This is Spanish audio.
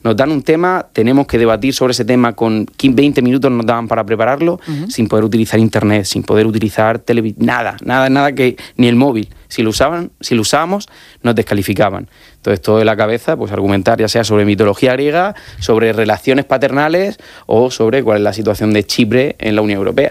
nos dan un tema, tenemos que debatir sobre ese tema con 20 minutos nos daban para prepararlo, sin poder utilizar internet, sin poder utilizar televisión, nada que ni el móvil. Si lo usábamos, nos descalificaban. Entonces, todo de la cabeza, pues argumentar ya sea sobre mitología griega, sobre relaciones paternales o sobre cuál es la situación de Chipre en la Unión Europea.